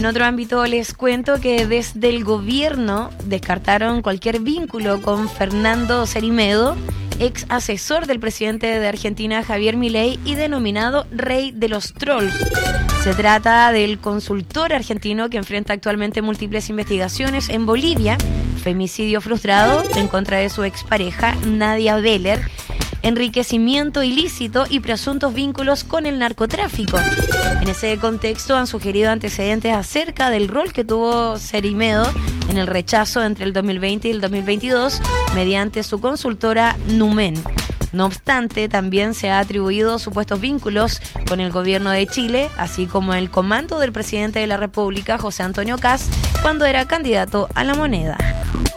En otro ámbito les cuento que desde el gobierno descartaron cualquier vínculo con Fernando Cerime, ex asesor del presidente de Argentina Javier Milei y denominado Rey de los Trolls. Se trata del consultor argentino que enfrenta actualmente múltiples investigaciones en Bolivia, femicidio frustrado en contra de su expareja Nadia Beller, enriquecimiento ilícito y presuntos vínculos con el narcotráfico. En ese contexto han sugerido antecedentes acerca del rol que tuvo Cerime en el rechazo entre el 2020 y el 2022 mediante su consultora Numen. No obstante, también se ha atribuido supuestos vínculos con el gobierno de Chile, así como el comando del presidente de la República, José Antonio Kast, cuando era candidato a la moneda.